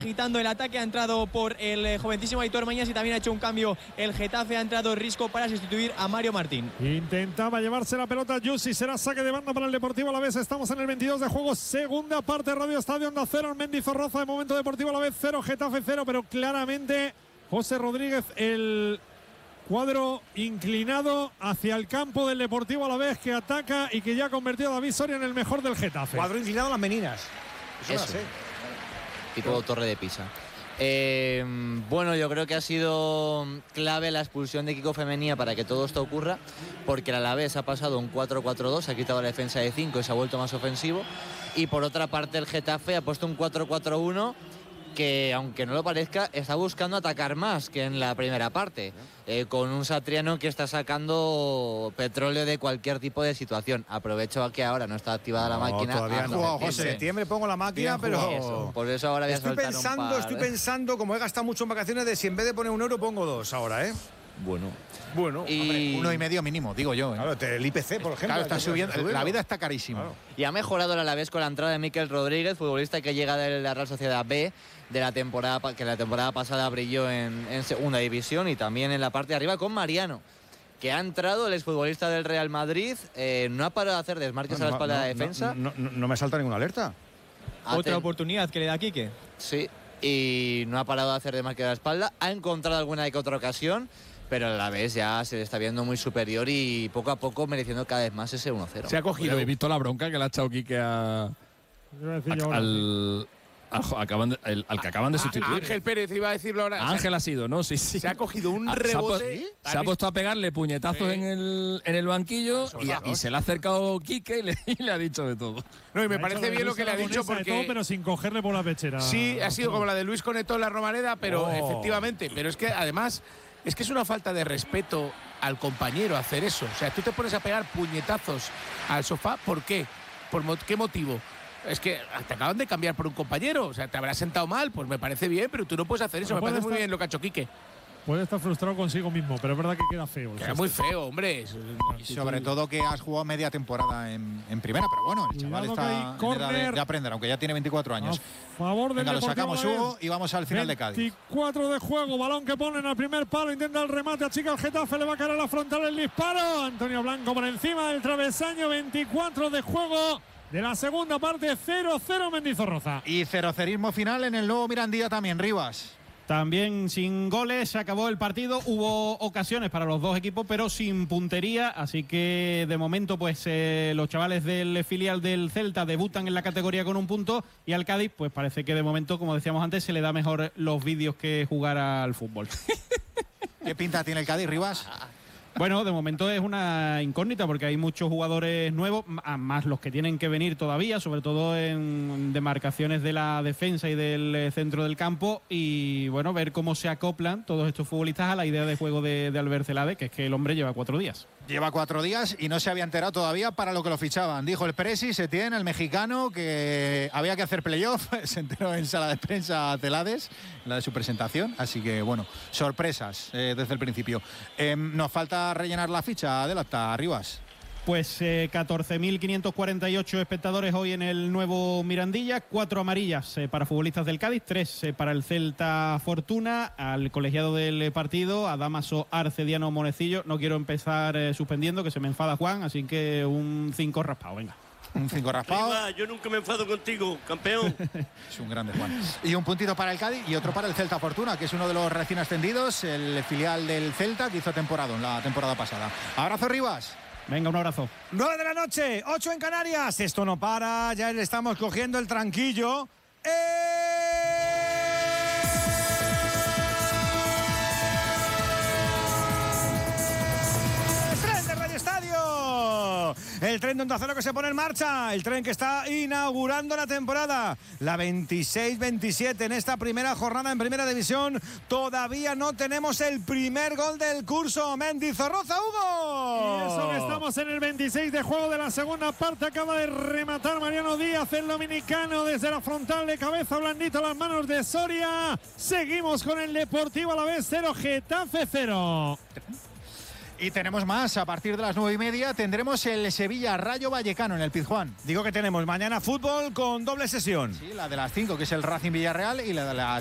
agitando el ataque, ha entrado por el jovencísimo Aitor Mañas y también ha hecho un cambio el Getafe, ha entrado Risco para sustituir a Mario Martín. Intentaba llevarse la pelota Yusi, será saque de banda para el Deportivo Alavés. Estamos en el 22 de juego, segunda parte, Radio Estadio Onda Cero, en Mendizorroza, de momento Deportivo Alavés 0, Getafe 0, pero claramente José Rodríguez, el cuadro inclinado hacia el campo del Deportivo Alavés, que ataca y que ya ha convertido a David Soria en el mejor del Getafe. Cuadro inclinado a las meninas. Eso. Tipo Torre de Pisa. Bueno, yo creo que ha sido clave la expulsión de Kiko Femenía para que todo esto ocurra, porque el Alavés ha pasado un 4-4-2, ha quitado la defensa de 5 y se ha vuelto más ofensivo, y por otra parte el Getafe ha puesto un 4-4-1 que, aunque no lo parezca, está buscando atacar más que en la primera parte, con un Satriano que está sacando petróleo de cualquier tipo de situación. Aprovecho que ahora no está activada la máquina. Todavía no. En septiembre pongo la máquina, pero por eso ahora voy a soltar un par. Estoy pensando, como he gastado mucho en vacaciones, de si en vez de poner €1 pongo 2 ahora, ¿eh? Bueno, y 1,5 mínimo, digo yo. Claro, el IPC, por ejemplo. Claro, está subiendo. La vida está carísima. Claro. Y ha mejorado el Alavés con la entrada de Mikel Rodríguez, futbolista que llega de la Real Sociedad B, de la temporada que la temporada pasada brilló en segunda división, y también en la parte de arriba con Mariano, que ha entrado, el exfutbolista del Real Madrid, no ha parado de hacer desmarques a la espalda de la defensa. No me salta ninguna alerta. Otra oportunidad que le da Quique. Sí, y no ha parado de hacer desmarques a la espalda, ha encontrado alguna que otra ocasión, pero a la vez ya se le está viendo muy superior y poco a poco mereciendo cada vez más ese 1-0. Se ha cogido. ¿Habéis visto la bronca que le ha echado Quique al que acaban de sustituir? Ángel Pérez iba a decirlo ahora. Ángel ha sido, ¿no? Sí. Se ha cogido un rebote. Se ha puesto a pegarle puñetazos en el banquillo y se le ha acercado Quique y le ha dicho de todo. No, y me parece bien lo que le ha dicho porque… Todo, pero sin cogerle por la pechera. Sí, ha sido como la de Luis Conetó en la Romareda, pero efectivamente. Pero es que además… Es que es una falta de respeto al compañero hacer eso. O sea, tú te pones a pegar puñetazos al sofá. ¿Por qué? ¿Por qué motivo? Es que te acaban de cambiar por un compañero. O sea, te habrás sentado mal. Pues me parece bien, pero tú no puedes hacer eso. Me parece muy bien lo que ha hecho Quique. Puede estar frustrado consigo mismo, pero es verdad que queda feo. Queda muy feo, hombre. Y sobre todo que has jugado media temporada en primera, pero bueno, el chaval está en edad de aprender, aunque ya tiene 24 años. A favor del Venga, lo sacamos, Hugo, y vamos al final de Cádiz. 24 de juego, balón que ponen al primer palo, intenta el remate, achica el Getafe, le va a caer a la frontal el disparo. Antonio Blanco por encima del travesaño, 24 de juego de la segunda parte, 0-0 Mendizorroza. Y 0-0ismo final en el nuevo Mirandilla también, Rivas. También sin goles, se acabó el partido. Hubo ocasiones para los dos equipos, pero sin puntería. Así que de momento, pues los chavales del filial del Celta debutan en la categoría con un punto. Y al Cádiz, pues parece que de momento, como decíamos antes, se le da mejor los vídeos que jugar al fútbol. ¿Qué pinta tiene el Cádiz, Rivas? Bueno, de momento es una incógnita porque hay muchos jugadores nuevos, más los que tienen que venir todavía, sobre todo en demarcaciones de la defensa y del centro del campo, y bueno, ver cómo se acoplan todos estos futbolistas a la idea de juego de Albert Celade, que es que el hombre lleva 4 días. Lleva 4 días y no se había enterado todavía para lo que lo fichaban. Dijo el Presi, Setién, el mexicano, que había que hacer playoff. Se enteró en sala de prensa Celades, la de su presentación. Así que, bueno, sorpresas desde el principio. Nos falta rellenar la ficha. Adelanta, Rivas. Pues 14.548 espectadores hoy en el nuevo Mirandilla, 4 amarillas para futbolistas del Cádiz, 3 para el Celta Fortuna, al colegiado del partido, a Damaso Arce, Diano Monecillo. No quiero empezar suspendiendo, que se me enfada Juan, así que un 5 raspado, venga. Un 5 raspado. Arriba, yo nunca me enfado contigo, campeón. Es un grande Juan. Y un puntito para el Cádiz y otro para el Celta Fortuna, que es uno de los recién ascendidos, el filial del Celta, que hizo temporada en la temporada pasada. Abrazo, Rivas. Venga, un abrazo. 9 de la noche, 8 en Canarias. Esto no para, ya le estamos cogiendo el tranquillo. ¡Tren de Radio Estadio! El tren de Onda Cero que se pone en marcha. El tren que está inaugurando la temporada. La 26-27 en esta primera jornada en Primera División. Todavía no tenemos el primer gol del curso. Mendizorroza, Hugo. Y eso que estamos en el 26 de juego de la segunda parte. Acaba de rematar Mariano Díaz, el dominicano, desde la frontal de cabeza, blandito a las manos de Soria. Seguimos con el Deportivo Alavés 0, Getafe 0. Y tenemos más, a partir de las 9:30 tendremos el Sevilla Rayo Vallecano en el Pizjuán. Digo que tenemos mañana fútbol con doble sesión. Sí, la de las 5, que es el Racing Villarreal, y la de las